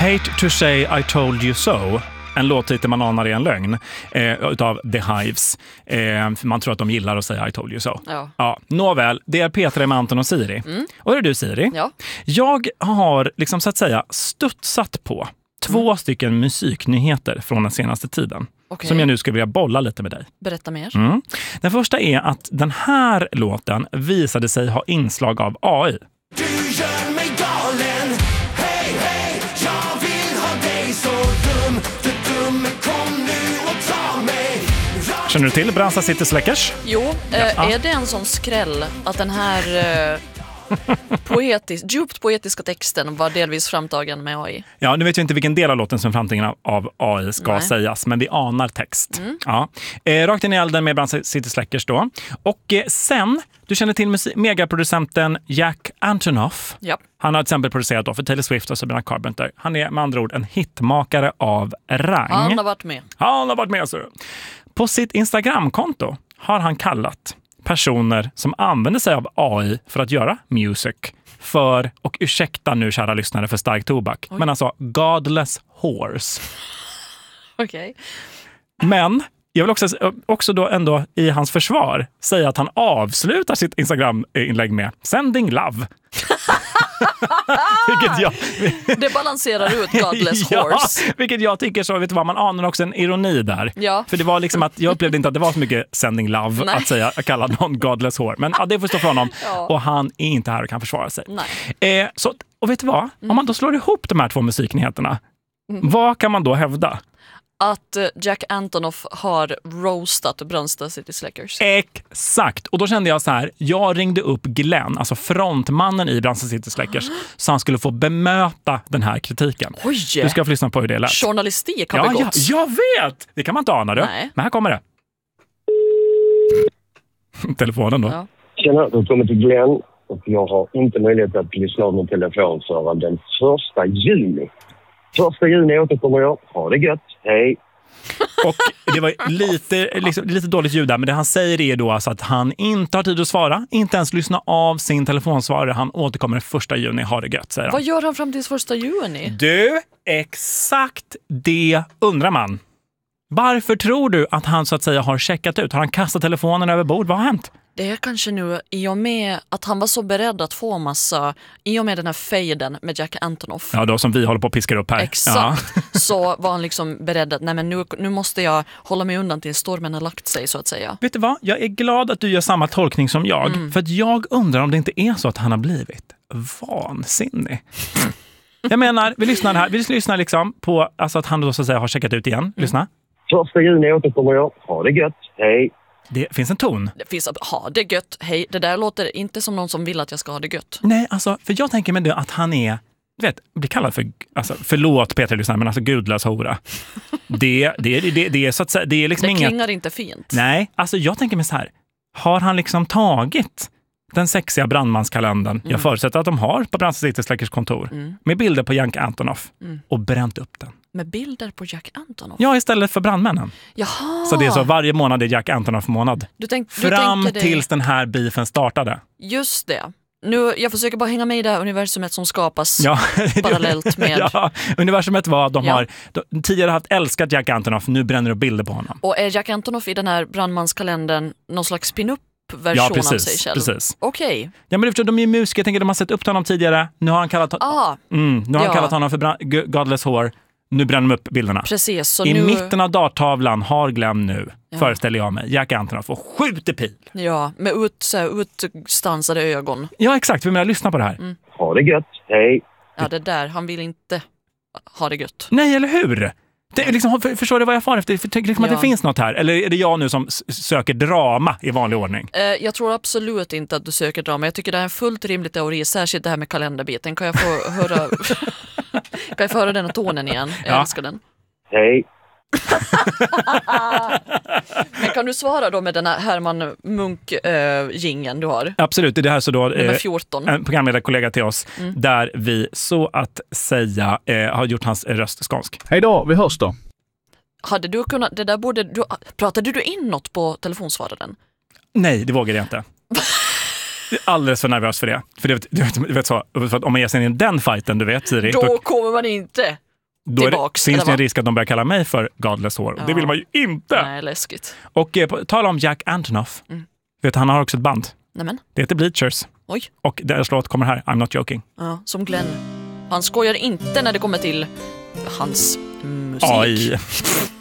Hate to say I told you so. En låttitel man anar är en lögn utav The Hives. För man tror att de gillar att säga I told you so. Ja. Nåväl, det är Petra med Anton och Siri. Och det är du, Siri. Ja. Jag har liksom så att säga studsat på 2 stycken musiknyheter från den senaste tiden. Okay. Som jag nu skulle vilja bolla lite med dig. Berätta mer. Den första är att den här låten visade sig ha inslag av AI. Du gör mig galen. Hej, hej, jag vill ha dig så dum. Du dum, kom nu och ta mig. Känner du till Bränsta City Släckers? Jo, är det en sån skräll att den här djupt poetiska texten var delvis framtagen med AI? Ja, nu vet jag inte vilken del av låten som framtagen av AI ska sägas, men vi anar text. Ja. Rakt in i elden med Bränsta City Släckers då. Och sen, du känner till megaproducenten Jack Antonoff. Ja. Han har till exempel producerat då för Taylor Swift och Sabrina Carpenter. Han är med andra ord en hitmakare av rang. Han har varit med. Han har varit med, så. På sitt Instagramkonto har han kallat personer som använder sig av AI för att göra music för, och ursäkta nu kära lyssnare för stark tobak, men alltså godless whores. Okej. Men jag vill också då ändå i hans försvar säga att han avslutar sitt Instagram-inlägg med Sending love. Det balanserar ut godless horse. Vilket jag tycker så, vet du vad, man anar också en ironi där. Ja. För det var liksom att jag upplevde inte att det var så mycket sending love att kalla någon godless whore. Men det får stå för honom. Ja. Och han är inte här och kan försvara sig. Nej. Och vet du vad? Om man då slår ihop de här 2 musiknyheterna, vad kan man då hävda? Att Jack Antonoff har roastat Bränsta City Släckers. Exakt. Och då kände jag så här, jag ringde upp Glenn, alltså frontmannen i Bränsta City Släckers, så han skulle få bemöta den här kritiken. Oj! Du ska få lyssna på hur det lät. Journalistik har begåtts. Jag vet! Det kan man inte ana, du. Nej. Men här kommer det. Telefonen då. Ja. Tjena, du kommer till Glenn och jag har inte möjlighet att lyssna av min telefon förrän den 1 juni. 1 juni återkommer jag. Ha det gött. Hej. Och det var lite dåligt ljud där, men det han säger är då alltså att han inte har tid att svara, inte ens lyssna av sin telefonsvarare. Han återkommer den 1 juni. Ha det gött, säger han. Vad gör han fram till 1 juni? Du, exakt det undrar man. Varför tror du att han så att säga har checkat ut? Har han kastat telefonen över bord? Vad har hänt? Det är kanske nu i och med att han var så beredd att få massa, i och med den här fejden med Jack Antonoff. Ja, då som vi håller på att piska upp här. Exakt. Ja. Så var han liksom beredd att nej, men nu måste jag hålla mig undan till stormen har lagt sig, så att säga. Vet du vad? Jag är glad att du gör samma tolkning som jag. För att jag undrar om det inte är så att han har blivit vansinnig. Jag menar, vi lyssnar liksom på alltså att han då så att säga har checkat ut igen. Lyssna. 1 juni återkommer jag. Ha det gött. Hej. Det finns en ton. Det finns ha det gött. Hej, det där låter inte som någon som vill att jag ska ha det gött. Nej, alltså, för jag tänker mig att han är, du vet, blir kallad för, alltså, förlåt Peter lyssnar, men alltså gudlös hora. Det är så att säga, det är liksom det inget. klingar inte fint. Nej, alltså jag tänker mig så här. Har han liksom tagit den sexiga brandmanskalendern, jag förutsätter att de har på Bränsta City Släckers kontor, med bilder på Jack Antonoff och bränt upp den. Med bilder på Jack Antonoff? Ja, istället för brandmännen. Jaha. Så det är så varje månad är Jack Antonoff-månad. Fram tills den här beefen startade. Just det. Nu, jag försöker bara hänga med i det här universumet som skapas parallellt med... Ja, universumet var att de har tidigare haft älskat Jack Antonoff, nu bränner de bilder på honom. Och är Jack Antonoff i den här brandmanskalendern någon slags spin-up version av sig själv? Precis. Okej. Ja, men de är ju musiker, jag tänker de har sett upp honom tidigare. Nu har han kallat, kallat honom för godless whore. Nu bränner de upp bilderna. Precis. Så I mitten av darttavlan har Glenn nu, föreställer jag mig, Jack Antonoff och skjuter pil. Ja, med utstansade ögon. Ja, exakt. Vi menar, lyssna på det här. Ha det gött. Hej. Ja, det där. Han vill inte ha det gött. Nej, eller hur? Det är liksom, förstår du vad jag far efter? För liksom att det finns något här. Eller är det jag nu som söker drama i vanlig ordning? Jag tror absolut inte att du söker drama. Jag tycker det är en fullt rimlig teori. Särskilt det här med kalenderbiten. Kan jag få höra kan jag få höra den tonen igen? Jag älskar den. Hej. Men kan du svara då med den här Herman Munk-gingen du har? Absolut, det här så då nummer 14. En programledarkollega till oss där vi så att säga har gjort hans röst skånsk. Hej då, vi hörs då. Hade du kunnat, det där borde du, pratade du in något på telefonsvararen? Nej, det vågade jag inte. Alldeles för nervös för det. För du vet så, för att om man ger sig in i den fighten, du vet, Siri. Då kommer man inte då tillbaks. finns det en vad? risk att de börjar kalla mig för Godless Whore. Ja. Det vill man ju inte. Nej, läskigt. Och tala om Jack Antonoff. Vet, han har också ett band. Nämen. Det heter Bleachers. Oj. Och deras låt kommer här, I'm Not Joking. Ja, som Glenn. Han skojar inte när det kommer till hans musik. AI.